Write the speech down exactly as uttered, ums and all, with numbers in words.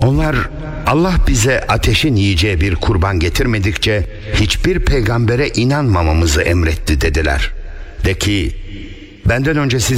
Onlar Allah bize ateşin yiyeceği bir kurban getirmedikçe hiçbir peygambere inanmamamızı emretti dediler. De ki, benden önce siz